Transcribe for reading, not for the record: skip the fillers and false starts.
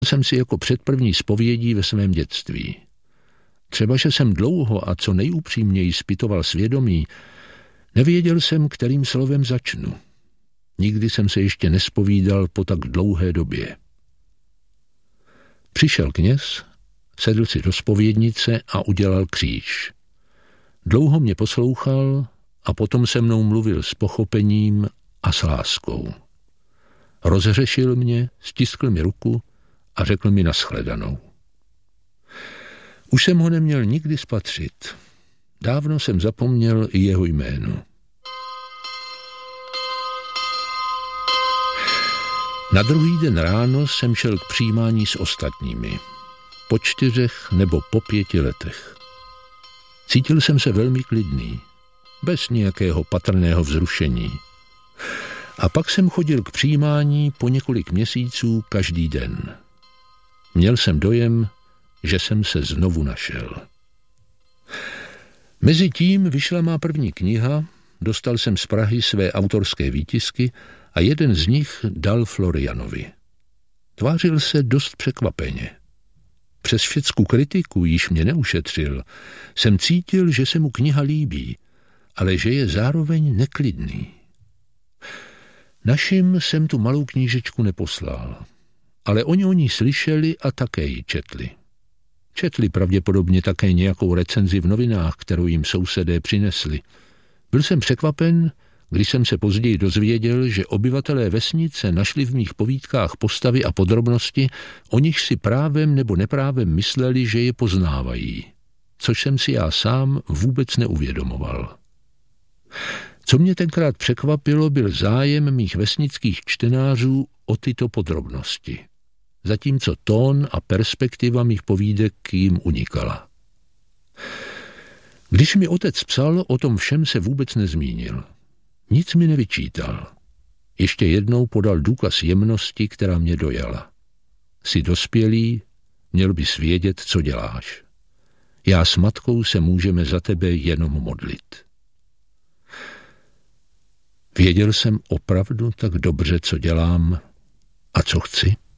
jsem si jako před první zpovědí ve svém dětství. Třeba, že jsem dlouho a co nejupřímněji zpytoval svědomí, nevěděl jsem, kterým slovem začnu. Nikdy jsem se ještě nespovídal po tak dlouhé době. Přišel kněz, sedl si do zpovědnice a udělal kříž. Dlouho mě poslouchal a potom se mnou mluvil s pochopením a s láskou. Rozhřešil mě, stiskl mi ruku a řekl mi nashledanou. Už jsem ho neměl nikdy spatřit. Dávno jsem zapomněl i jeho jméno. Na druhý den ráno jsem šel k přijímání s ostatními. Po 4 nebo po 5 letech. Cítil jsem se velmi klidný, bez nějakého patrného vzrušení. A pak jsem chodil k přijímání po několik měsíců každý den. Měl jsem dojem, že jsem se znovu našel. Mezitím vyšla má první kniha, dostal jsem z Prahy své autorské výtisky a jeden z nich dal Florianovi. Tvářil se dost překvapeně. Přes všecku kritiku, již mě neušetřil, jsem cítil, že se mu kniha líbí, ale že je zároveň neklidný. Našim jsem tu malou knížečku neposlal, ale oni o ní slyšeli a také ji četli. Četli pravděpodobně také nějakou recenzi v novinách, kterou jim sousedé přinesli. Byl jsem překvapen, když jsem se později dozvěděl, že obyvatelé vesnice našli v mých povídkách postavy a podrobnosti, o nich si právem nebo neprávem mysleli, že je poznávají, což jsem si já sám vůbec neuvědomoval. Co mě tenkrát překvapilo, byl zájem mých vesnických čtenářů o tyto podrobnosti, zatímco tón a perspektiva mých povídek jim unikala. Když mi otec psal, o tom všem se vůbec nezmínil. Nic mi nevyčítal. Ještě jednou podal důkaz jemnosti, která mě dojala. Jsi dospělý, měl bys vědět, co děláš. Já s matkou se můžeme za tebe jenom modlit. Věděl jsem opravdu tak dobře, co dělám a co chci?